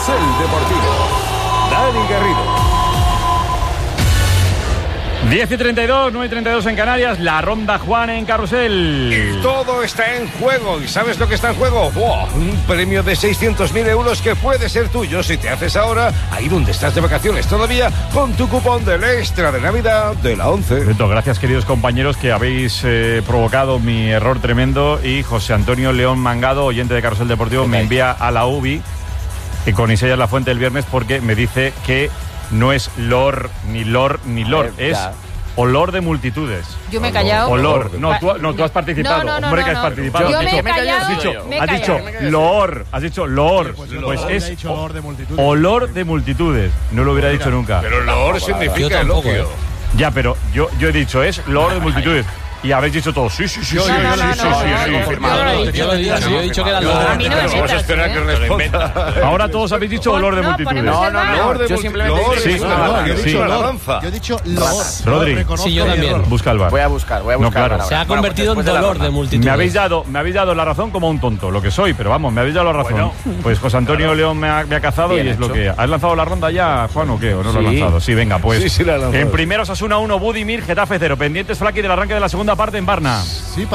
Carrusel Deportivo. Dani Garrido. 10:32, 9:32 en Canarias, la ronda Juan en Carrusel. Y todo está en juego. ¿Y sabes lo que está en juego? ¡Wow! Un premio de 600.000 euros que puede ser tuyo si te haces ahora, ahí donde estás de vacaciones todavía, con tu cupón del extra de Navidad de la 11. Gracias, queridos compañeros, que habéis provocado mi error tremendo. Y José Antonio León Mangado, oyente de Carrusel Deportivo, me envía a la UBI, que con Isellas La Fuente el viernes, porque me dice que no es lor, ni lor, ni lor, es olor de multitudes. Yo me he callado. Olor. No, tú has participado. No, Hombre, que has participado. Yo me he callado. Has dicho loor. Has dicho loor. Pues es olor de multitudes. Olor de multitudes. No lo hubiera dicho nunca. Pero loor significa elogio. Ya, pero yo he dicho, es loor de multitudes. Y habéis dicho todo, sí. Yo lo he dicho que era olor. A mí no me Vamos a esperar que responda. Ahora todos habéis dicho olor de multitudes. No, yo simplemente Yo he dicho loor. Rodri. Sí, yo también. Busca el bar. Voy a buscar. No, claro. Se ha convertido en dolor de multitudes. Me habéis dado la razón como un tonto, lo que soy, pero vamos, me habéis dado la razón. Pues José Antonio León me ha cazado y es lo que... ¿Has lanzado la ronda ya, Juan, o qué? ¿O no lo has lanzado? Sí, venga, pues. Sí, la he lanzado. En primeros Osasuna 1, Budimir, Getafe 0. Pendientes, Flaki, del arranque de la segunda parte en Varna. Sí,